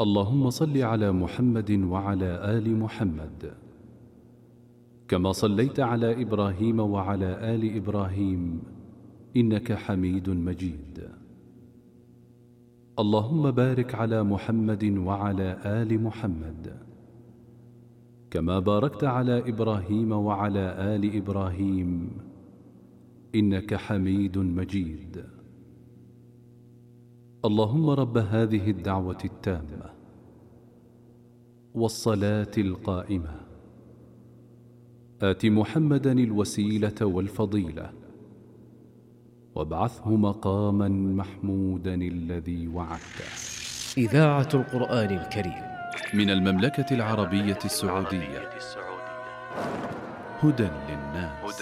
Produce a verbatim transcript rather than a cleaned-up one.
اللهم صل على محمد وعلى آل محمد كما صليت على إبراهيم وعلى آل إبراهيم إنك حميد مجيد. اللهم بارك على محمد وعلى آل محمد كما باركت على إبراهيم وعلى آل إبراهيم إنك حميد مجيد. اللهم رب هذه الدعوة التامة والصلاة القائمة آت محمدا الوسيلة والفضيلة وابعثه مقاما محمودا الذي وعدته. إذاعة القرآن الكريم من المملكة العربية السعودية. هدى للناس.